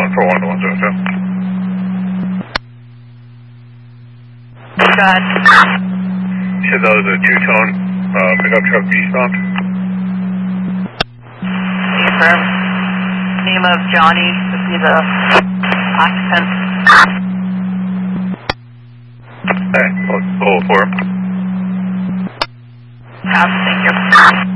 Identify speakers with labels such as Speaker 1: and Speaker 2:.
Speaker 1: 141 to 102.
Speaker 2: Go ahead.
Speaker 1: Yeah, that was a two-tone pickup truck eastbound.
Speaker 2: Confirm. Name of Johnny would be the occupant.
Speaker 1: Okay, we'll for him.
Speaker 2: Thank you.